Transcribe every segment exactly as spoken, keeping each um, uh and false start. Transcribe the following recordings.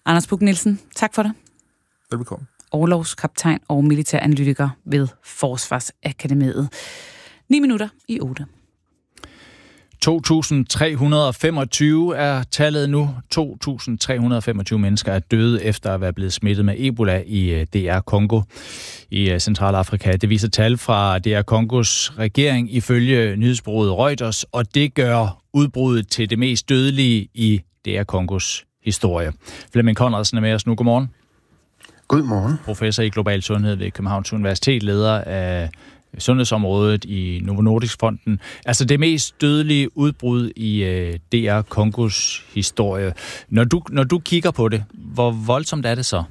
Anders Buch Nielsen, tak for det. Velbekomme. Orlogskaptajn og militæranalytiker ved Forsvarsakademiet. ni minutter i otte. to tusind tre hundrede og femogtyve er tallet nu. to tusind tre hundrede og femogtyve mennesker er døde efter at være blevet smittet med Ebola i D R Congo i Centralafrika. Det viser tal fra D R Congos regering ifølge nyhedsbureauet Reuters, og det gør udbruddet til det mest dødelige i D R Congos historie. Flemming Conradsen er med os nu. Godmorgen. Godmorgen. Professor i global sundhed ved Københavns Universitet, leder af sundhedsområdet i Novo Nordisk Fonden. Altså det mest dødelige udbrud i øh, D R Congos historie. Når du, når du kigger på det, hvor voldsomt er det så?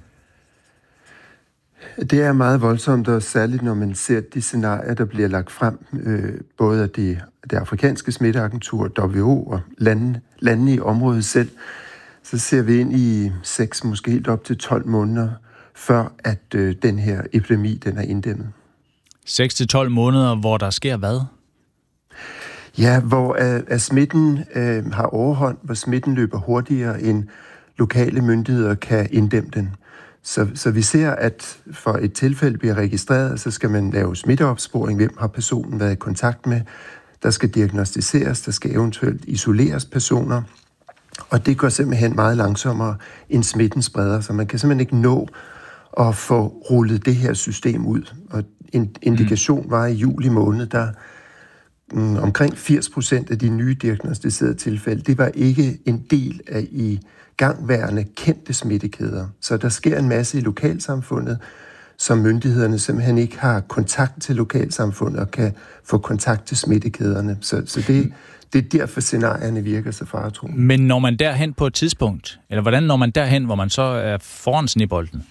Det er meget voldsomt, og særligt når man ser de scenarier, der bliver lagt frem, øh, både af det, det afrikanske smitteagentur, W H O og landene, landene i området selv, så ser vi ind i seks, måske helt op til tolv måneder, før at øh, den her epidemi den er inddæmmet. seks til tolv måneder, hvor der sker hvad? Ja, hvor uh, at smitten uh, har overhånd, hvor smitten løber hurtigere, end lokale myndigheder kan inddæmme den. Så, så vi ser, at for et tilfælde bliver registreret, så skal man lave smitteopsporing. Hvem har personen været i kontakt med? Der skal diagnostiseres, der skal eventuelt isoleres personer. Og det går simpelthen meget langsommere, end smitten spreder, så man kan simpelthen ikke nå at få rullet det her system ud. Og en indikation var i juli måned, der mm, omkring firs procent af de nye diagnostiserede tilfælde, det var ikke en del af i gangværende kendte smittekæder. Så der sker en masse i lokalsamfundet, som myndighederne simpelthen ikke har kontakt til lokalsamfundet og kan få kontakt til smittekæderne. Så, så det, det er derfor scenarierne virker så faretruende. Men når man derhen på et tidspunkt, eller hvordan når man derhen, hvor man så er foran snebolden?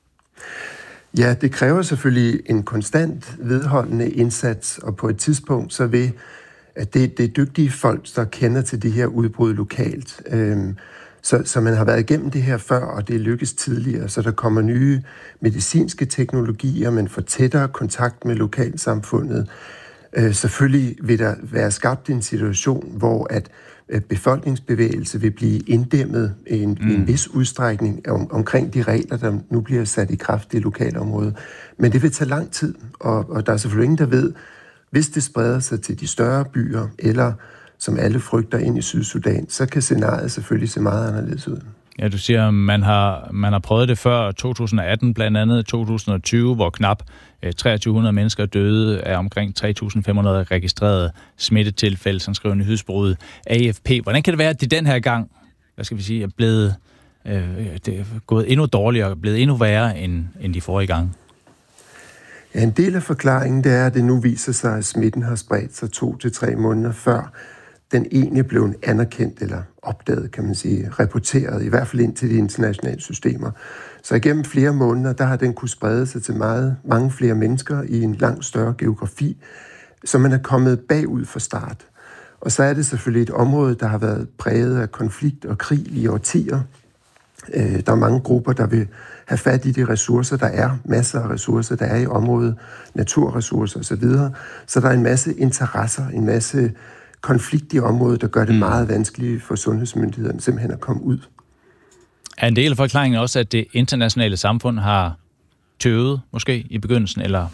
Ja, det kræver selvfølgelig en konstant vedholdende indsats, og på et tidspunkt så vil at det, det er dygtige folk, der kender til de her udbrud lokalt. Øhm, så, så man har været igennem det her før, og det lykkes tidligere, så der kommer nye medicinske teknologier, man får tættere kontakt med lokalsamfundet. Øh, selvfølgelig vil der være skabt en situation, hvor at befolkningsbevægelse vil blive inddæmmet i en, mm. en vis udstrækning om, omkring de regler, der nu bliver sat i kraft i lokalområdet. Men det vil tage lang tid, og, og der er selvfølgelig ingen, der ved, hvis det spreder sig til de større byer, eller som alle frygter ind i Sydsudan, så kan scenariet selvfølgelig se meget anderledes ud. Ja, du siger, man har, man har prøvet det før to tusind atten, blandt andet to tusind og tyve, hvor knap treogtyve hundrede mennesker døde af omkring tre tusind fem hundrede registrerede smittetilfælde, som skriver nyhedsbureauet A F P. Hvordan kan det være, at det den her gang, hvad skal vi sige, er blevet øh, det er gået endnu dårligere, blevet endnu værre end, end de forrige gange? Ja, en del af forklaringen, det er, at det nu viser sig, at smitten har spredt sig to til tre måneder før den egentlig blev anerkendt eller opdaget, kan man sige, rapporteret, i hvert fald ind til de internationale systemer. Så igennem flere måneder, der har den kunne sprede sig til meget, mange flere mennesker i en langt større geografi, så man er kommet bagud fra start. Og så er det selvfølgelig et område, der har været præget af konflikt og krig i årtier. Der er mange grupper, der vil have fat i de ressourcer, der er. Masser af ressourcer, der er i området, naturressourcer osv. Så der er en masse interesser, en masse konflikt i området, der gør det meget vanskeligt for sundhedsmyndighederne simpelthen at komme ud. Er en del af forklaringen også, at det internationale samfund har tøvet, måske i begyndelsen, eller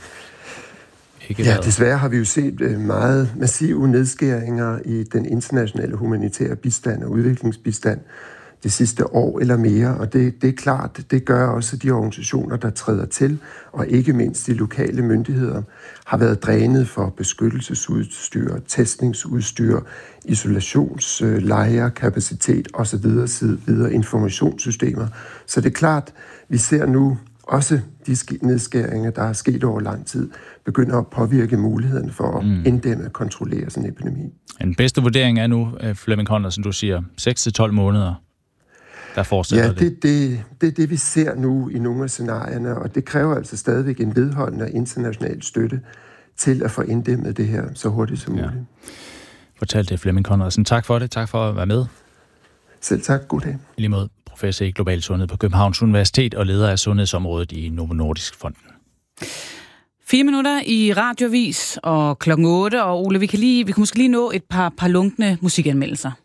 ikke? Ja, desværre har vi jo set meget massive nedskæringer i den internationale humanitære bistand og udviklingsbistand det sidste år eller mere, og det, det er klart, det gør også de organisationer, der træder til, og ikke mindst de lokale myndigheder, har været drænet for beskyttelsesudstyr, testningsudstyr, isolationslejre, kapacitet osv., videre informationssystemer. Så det er klart, vi ser nu også de nedskæringer, der er sket over lang tid, begynder at påvirke muligheden for at mm. inddæmme og kontrollere sådan en epidemi. Den bedste vurdering er nu, Flemming Conradsen, du siger, seks til tolv måneder. Der fortsætter ja, det. Det, det, det er det, vi ser nu i nogle af scenarierne, og det kræver altså stadigvæk en vedholdende international støtte til at få inddæmmet det her så hurtigt som muligt. Ja. Fortalte Flemming Conradsen. Tak for det. Tak for at være med. Selv tak. God dag. I lige måde professor i global sundhed på Københavns Universitet og leder af sundhedsområdet i Novo Nordisk Fonden. Fire minutter i radioavis og klokken otte, og Ole, vi kan, lige, vi kan måske lige nå et par, par lunkne musikanmeldelser.